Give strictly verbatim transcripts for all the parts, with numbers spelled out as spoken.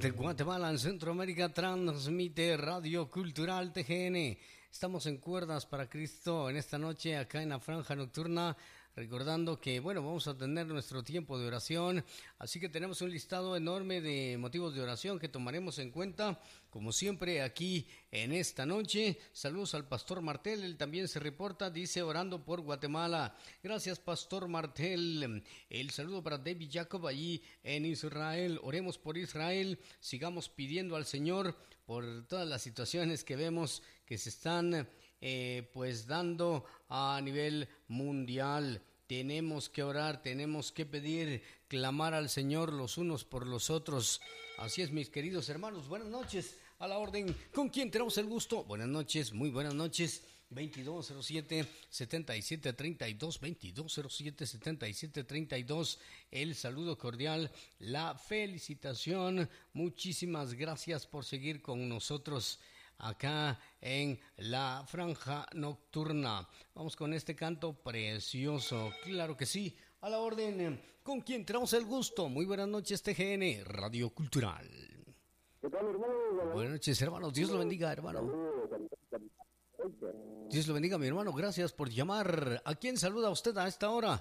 Desde Guatemala, en Centroamérica, transmite Radio Cultural T G N. Estamos en Cuerdas para Cristo en esta noche, acá en la Franja Nocturna, recordando que, bueno, vamos a tener nuestro tiempo de oración, así que tenemos un listado enorme de motivos de oración que tomaremos en cuenta, como siempre, aquí en esta noche. Saludos al Pastor Martel, él también se reporta, dice, orando por Guatemala. Gracias, Pastor Martel. El saludo para David Jacob allí en Israel. Oremos por Israel, sigamos pidiendo al Señor por todas las situaciones que vemos que se están eh, pues dando a nivel mundial. Tenemos que orar, tenemos que pedir, clamar al Señor los unos por los otros. Así es, mis queridos hermanos, buenas noches, a la orden. ¿Con quién tenemos el gusto? Buenas noches, muy buenas noches. veintidós cero siete, setenta y siete treinta y dos, veintidós cero siete, setenta y siete treinta y dos. El saludo cordial, la felicitación. Muchísimas gracias por seguir con nosotros acá en la Franja Nocturna. Vamos con este canto precioso, claro que sí, a la orden. ¿Con quién tenemos el gusto? Muy buenas noches, T G N, Radio Cultural. ¿Qué tal, hermano? Buenas noches, hermanos, Dios lo bendiga, hermano. Dios lo bendiga, mi hermano, gracias por llamar. ¿A quién saluda usted a esta hora?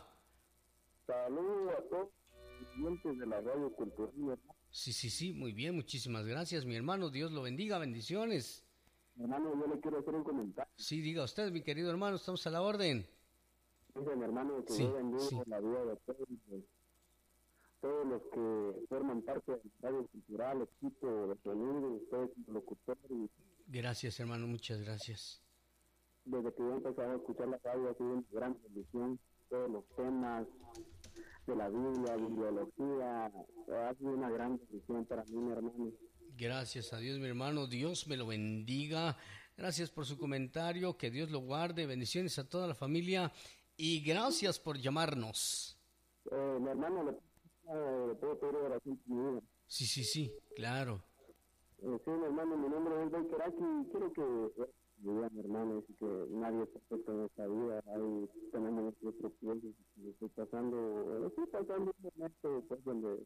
Saludos a todos los clientes de la Radio Cultural, hermano. Sí, sí, sí, muy bien, muchísimas gracias, mi hermano, Dios lo bendiga, bendiciones. Hermano, yo le quiero hacer un comentario. Sí, diga usted, mi querido hermano, estamos a la orden. Dice mi hermano que Sí, yo bendigo sí. la vida de todos, de todos los que forman parte de la Radio Cultural, equipo de sonido, ustedes locutores. Gracias, hermano, muchas gracias. Desde que yo empecé a escuchar la radio ha sido una gran bendición. Todos los temas de la Biblia, bibliología, ha sido una gran bendición para mí, mi hermano. Gracias a Dios, mi hermano, Dios me lo bendiga. Gracias por su comentario, que Dios lo guarde, bendiciones a toda la familia y gracias por llamarnos. Eh, mi hermano, le, eh, le puedo pedir oración por mi vida. Sí, sí, sí, claro. Eh, sí, mi hermano, mi nombre es Baker Aki y quiero que diga mi hermano, es que nadie es perfecto en esta vida. Ahí tenemos nuestros tropiezos y estoy pasando, estoy pasando un momento pues donde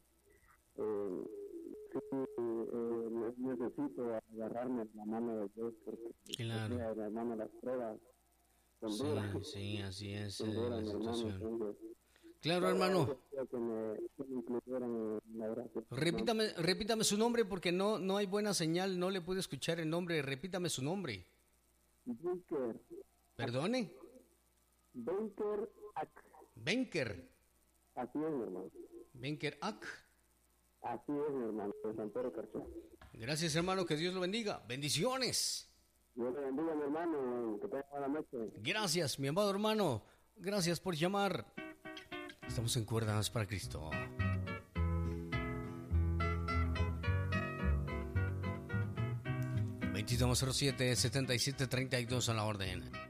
eh, sí eh, necesito agarrarme la mano de Dios porque Claro. mi hermano las pruebas son Sí, duras. sí, así es Son eh, duras, la mi hermano, situación. entonces, Claro, hermano. que me, que me incluyeran en la oración. Repítame, repítame su nombre porque no, no hay buena señal, no le puedo escuchar el nombre. Repítame su nombre. Baker, ¿Perdone? Baker Ak. Benker. Así es, mi hermano. Benker Ak. Así es, mi hermano, de San Pedro Carchón. Gracias, hermano, que Dios lo bendiga. Bendiciones. Dios te bendiga, mi hermano, que tenga buena noche. Gracias, mi amado hermano. Gracias por llamar. Estamos en Cuerdas para Cristo. veintidós cero siete, setenta y siete treinta y dos a la orden.